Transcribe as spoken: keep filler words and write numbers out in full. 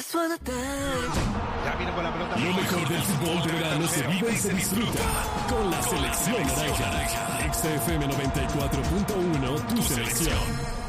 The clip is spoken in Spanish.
Ya viene con la pelota. Lo mejor del fútbol de verano se vive y se disfruta con la selección naranja. X F M noventa y cuatro punto uno, tu selección.